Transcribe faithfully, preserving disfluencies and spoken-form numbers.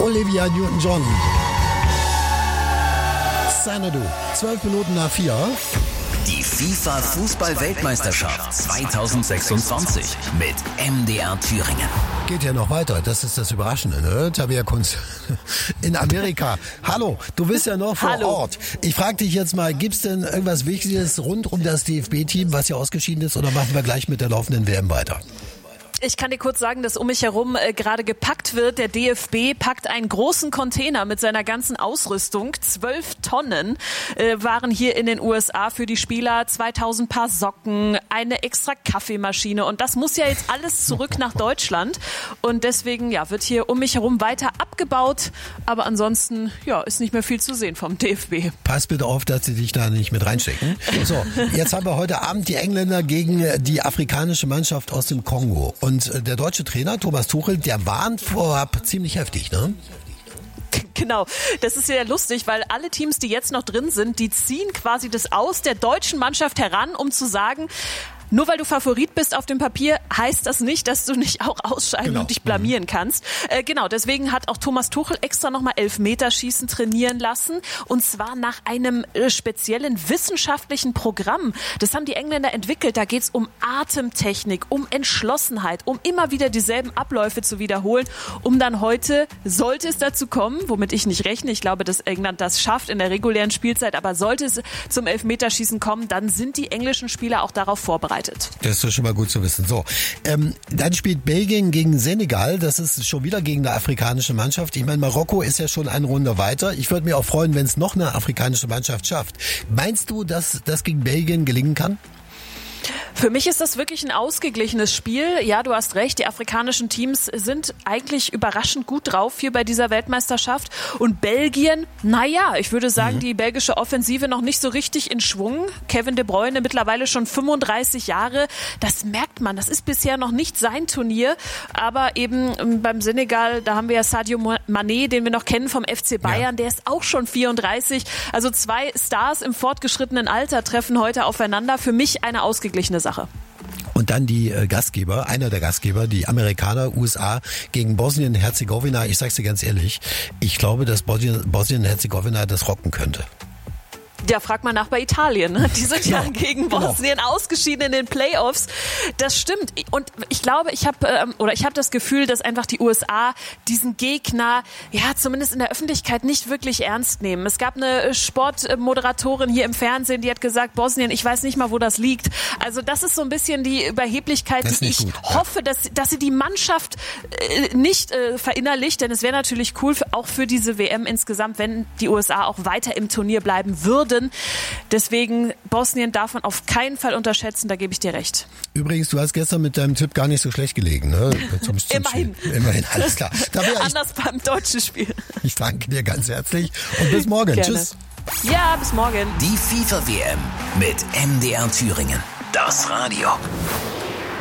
Olivia Newton-John. Xanadu, zwölf Minuten nach vier. Die FIFA-Fußball-Weltmeisterschaft zwanzig sechsundzwanzig mit M D R Thüringen. Geht ja noch weiter, das ist das Überraschende, ne? Tabea Kunz in Amerika. Hallo, du bist ja noch vor Hallo. Ort. Ich frage dich jetzt mal, gibt's denn irgendwas Wichtiges rund um das D F B-Team, was ja ausgeschieden ist, oder machen wir gleich mit der laufenden W M weiter? Ich kann dir kurz sagen, dass um mich herum äh, gerade gepackt wird. Der D F B packt einen großen Container mit seiner ganzen Ausrüstung. Zwölf Tonnen äh, waren hier in den U S A für die Spieler. zweitausend Paar Socken, eine extra Kaffeemaschine. Und das muss ja jetzt alles zurück nach Deutschland. Und deswegen ja, wird hier um mich herum weiter abgebaut. Aber ansonsten ja, ist nicht mehr viel zu sehen vom D F B. Pass bitte auf, dass sie dich da nicht mit reinstecken. So, jetzt haben wir heute Abend die Engländer gegen die afrikanische Mannschaft aus dem Kongo. Und der deutsche Trainer Thomas Tuchel, der warnt vorab ziemlich heftig, ne? Genau, das ist ja lustig, weil alle Teams, die jetzt noch drin sind, die ziehen quasi das aus der deutschen Mannschaft heran, um zu sagen, nur weil du Favorit bist auf dem Papier, heißt das nicht, dass du nicht auch ausscheiden genau. und dich blamieren kannst. Äh, genau, deswegen hat auch Thomas Tuchel extra nochmal Elfmeterschießen trainieren lassen. Und zwar nach einem äh, speziellen wissenschaftlichen Programm. Das haben die Engländer entwickelt. Da geht's um Atemtechnik, um Entschlossenheit, um immer wieder dieselben Abläufe zu wiederholen, um dann heute, sollte es dazu kommen, womit ich nicht rechne, ich glaube, dass England das schafft in der regulären Spielzeit, aber sollte es zum Elfmeterschießen kommen, dann sind die englischen Spieler auch darauf vorbereitet. Das ist schon mal gut zu wissen. So, ähm, dann spielt Belgien gegen Senegal. Das ist schon wieder gegen eine afrikanische Mannschaft. Ich meine, Marokko ist ja schon eine Runde weiter. Ich würde mich auch freuen, wenn es noch eine afrikanische Mannschaft schafft. Meinst du, dass das gegen Belgien gelingen kann? Für mich ist das wirklich ein ausgeglichenes Spiel. Ja, du hast recht, die afrikanischen Teams sind eigentlich überraschend gut drauf hier bei dieser Weltmeisterschaft. Und Belgien, naja, ich würde sagen, mhm. die belgische Offensive noch nicht so richtig in Schwung. Kevin De Bruyne mittlerweile schon fünfunddreißig Jahre. Das merkt man, das ist bisher noch nicht sein Turnier. Aber eben beim Senegal, da haben wir ja Sadio Mané, den wir noch kennen vom F C Bayern. Ja. Der ist auch schon vierunddreißig. Also zwei Stars im fortgeschrittenen Alter treffen heute aufeinander. Für mich eine ausgeglichene Sache. Und dann die äh, Gastgeber, einer der Gastgeber, die Amerikaner, U S A gegen Bosnien-Herzegowina. Ich sag's dir ganz ehrlich, ich glaube, dass Bosnien-Herzegowina das rocken könnte. Ja, frag mal nach bei Italien. Ne? Die sind genau. ja gegen Bosnien genau. ausgeschieden in den Playoffs. Das stimmt. Und ich glaube, ich habe ähm, oder ich habe das Gefühl, dass einfach die U S A diesen Gegner, ja, zumindest in der Öffentlichkeit nicht wirklich ernst nehmen. Es gab eine Sportmoderatorin hier im Fernsehen, die hat gesagt, Bosnien, ich weiß nicht mal, wo das liegt. Also das ist so ein bisschen die Überheblichkeit, die ich gut. hoffe, dass, dass sie die Mannschaft äh, nicht äh, verinnerlicht. Denn es wäre natürlich cool, für, auch für diese W M insgesamt, wenn die U S A auch weiter im Turnier bleiben würden. Deswegen, Bosnien darf man auf keinen Fall unterschätzen, da gebe ich dir recht. Übrigens, du hast gestern mit deinem Tipp gar nicht so schlecht gelegen. Ne? Zum, zum Immerhin. Spiel. Immerhin, alles klar. Ich, Anders beim deutschen Spiel. Ich danke dir ganz herzlich und bis morgen. Gerne. Tschüss. Ja, bis morgen. Die FIFA-W M mit M D R Thüringen. Das Radio.